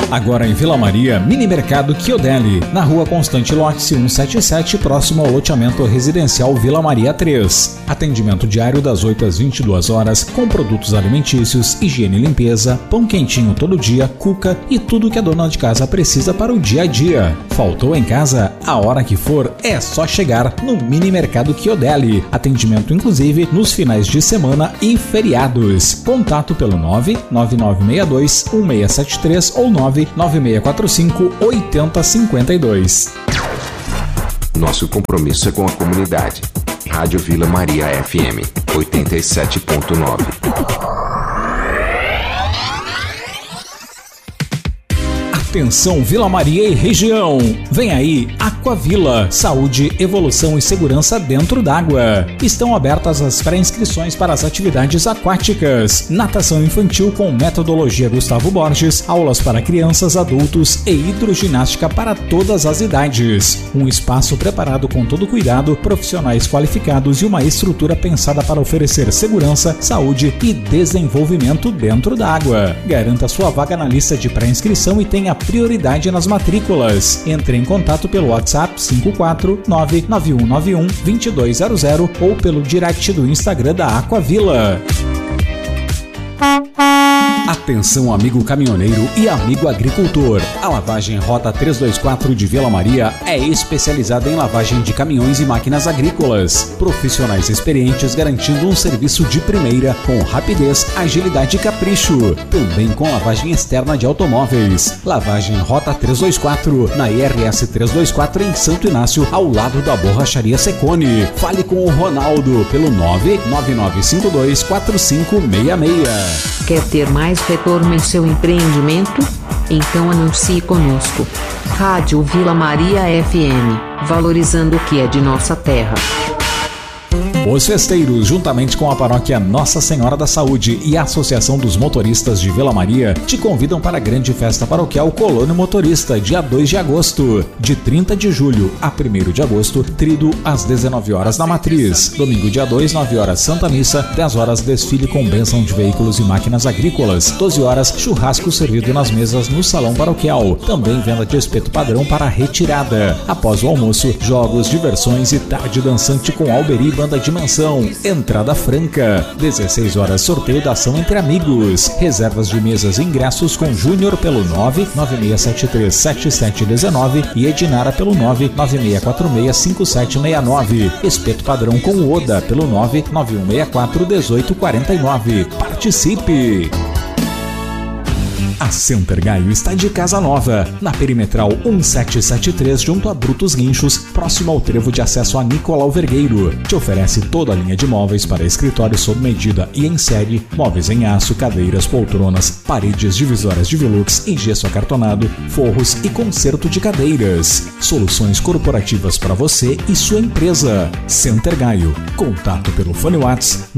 Agora em Vila Maria, Mini Mercado Chiodelli, na Rua Constante Lote 177, próximo ao loteamento residencial Vila Maria 3. Atendimento diário das 8 às 22 horas, com produtos alimentícios, higiene e limpeza, pão quentinho todo dia, cuca e tudo que a dona de casa precisa para o dia a dia. Faltou em casa? A hora que for, é só chegar no Mini Mercado Chiodelli. Atendimento inclusive nos finais de semana e feriados. Contato pelo 99962-1673 ou 99645-8052. Nosso compromisso é com a comunidade. Rádio Vila Maria FM 87.9. Atenção Vila Maria e região, vem aí Aquavila, saúde, evolução e segurança dentro d'água. Estão abertas as pré-inscrições para as atividades aquáticas, natação infantil com metodologia Gustavo Borges, aulas para crianças, adultos e hidroginástica para todas as idades. Um espaço preparado com todo cuidado, profissionais qualificados e uma estrutura pensada para oferecer segurança, saúde e desenvolvimento dentro d'água. Garanta sua vaga na lista de pré-inscrição e tenha prioridade nas matrículas. Entre em contato pelo WhatsApp 54991912200 ou pelo direct do Instagram da Aquavila. Atenção amigo caminhoneiro e amigo agricultor, a lavagem Rota 324 de Vila Maria é especializada em lavagem de caminhões e máquinas agrícolas. Profissionais experientes garantindo um serviço de primeira com rapidez, agilidade e capricho. Também com lavagem externa de automóveis. Lavagem Rota 324 na IRS 324 em Santo Inácio, ao lado da Borracharia Secone. Fale com o Ronaldo pelo 999524566. Quer ter mais retorno em seu empreendimento? Então anuncie conosco. Rádio Vila Maria FM, valorizando o que é de nossa terra. Os festeiros, juntamente com a paróquia Nossa Senhora da Saúde e a Associação dos Motoristas de Vila Maria, te convidam para a grande festa paroquial Colônia Motorista, dia 2 de agosto. De 30 de julho a 1º de agosto, trido às 19 horas na Matriz. Domingo, dia 2, 9 horas, Santa Missa, 10 horas, desfile com bênção de veículos e máquinas agrícolas. 12 horas, churrasco servido nas mesas no Salão Paroquial. Também venda de espeto padrão para retirada. Após o almoço, jogos, diversões e tarde dançante com Alberi, banda de mansão. Entrada franca. 16 horas, sorteio da ação entre amigos. Reservas de mesas e ingressos com Júnior pelo 996737719 e Edinara pelo 996465769. Espeto padrão com Oda pelo 991641849. Participe! A Center Gaio está de casa nova, na Perimetral 1773, junto a Brutos Guinchos, próximo ao trevo de acesso a Nicolau Vergueiro. Te oferece toda a linha de móveis para escritório sob medida e em série, móveis em aço, cadeiras, poltronas, paredes divisórias de velux e gesso acartonado, forros e conserto de cadeiras. Soluções corporativas para você e sua empresa. Center Gaio. Contato pelo fone WhatsApp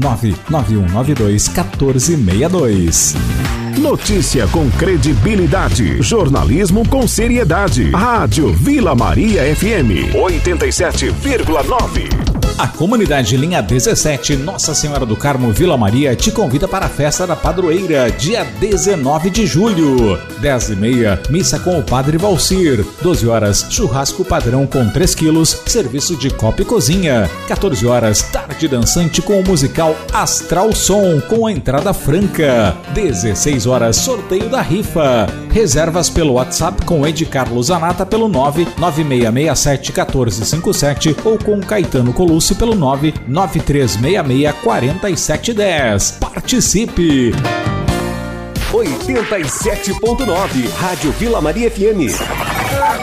991921462. Notícia com credibilidade, jornalismo com seriedade. Rádio Vila Maria FM 87,9. A comunidade Linha 17, Nossa Senhora do Carmo Vila Maria, te convida para a festa da padroeira, dia 19 de julho. 10h30, missa com o Padre Valcir. 12 horas, churrasco padrão com 3 quilos, serviço de copa e cozinha. 14 horas, tarde dançante com o musical Astral Som, com a entrada franca. 16 horas, sorteio da rifa. Reservas pelo WhatsApp com Ed Carlos Anata pelo 996671457 ou com Caetano Colucci pelo 993664710. Participe! 87.9 Rádio Vila Maria FM.